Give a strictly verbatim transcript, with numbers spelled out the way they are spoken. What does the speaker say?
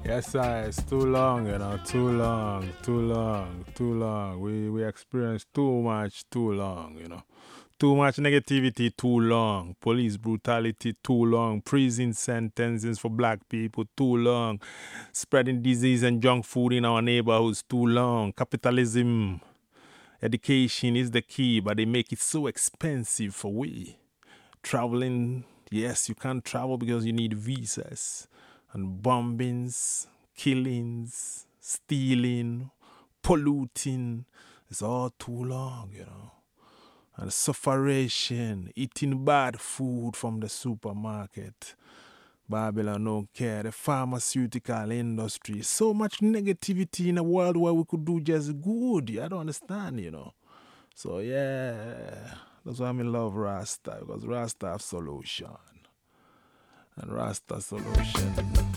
Yes, sir. It's too long, you know. Too long, too long, too long. We we experienced too much, too long, you know. Too much negativity, too long. Police brutality, too long. Prison sentences for black people, too long. Spreading disease and junk food in our neighborhoods, too long. Capitalism, education is the key, but they make it so expensive for we. Traveling, yes, you can't travel because you need visas. And bombings, killings, stealing, polluting. It's all too long, you know. And sufferation, eating bad food from the supermarket. Babylon don't care. The pharmaceutical industry. So much negativity in a world where we could do just good. I don't understand, you know. So yeah, that's why I'm in love Rasta, because Rasta have solution. And Rasta solution.